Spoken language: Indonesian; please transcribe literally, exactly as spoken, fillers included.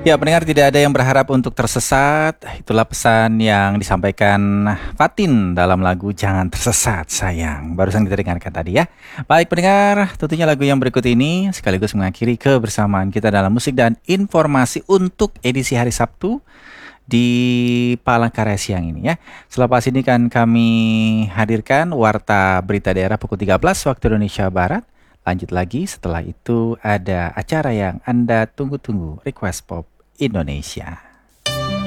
Ya, pendengar, tidak ada yang berharap untuk tersesat. Itulah pesan yang disampaikan Fatin dalam lagu Jangan Tersesat Sayang. Barusan kita dengarkan tadi ya. Baik pendengar, tentunya lagu yang berikut ini sekaligus mengakhiri kebersamaan kita dalam musik dan informasi untuk edisi hari Sabtu di Palangkaraya siang ini ya. Selepas ini kan kami hadirkan Warta Berita Daerah pukul tiga belas waktu Indonesia Barat. Lanjut lagi setelah itu ada acara yang Anda tunggu-tunggu, Request Pop Indonesia.